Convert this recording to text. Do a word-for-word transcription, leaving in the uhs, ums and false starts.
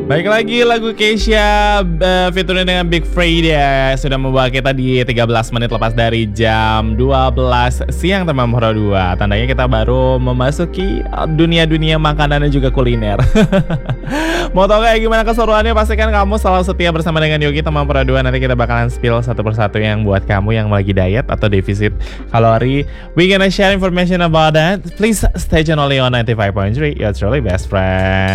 Baik lagi lagu Keisha uh, featuring dengan Big Fredia sudah membawa kita di tiga belas menit lepas dari jam dua belas siang teman Pro dua. Tandanya kita baru memasuki dunia-dunia makanan dan juga kuliner. Mau tau kayak gimana keseruannya? Pastikan kamu selalu setia bersama dengan Yogi teman Pro dua. Nanti kita bakalan spill satu persatu yang buat kamu yang lagi diet atau defisit kalori. We gonna share information about that. Please stay tuned only on ninety-five point three, your truly best friend.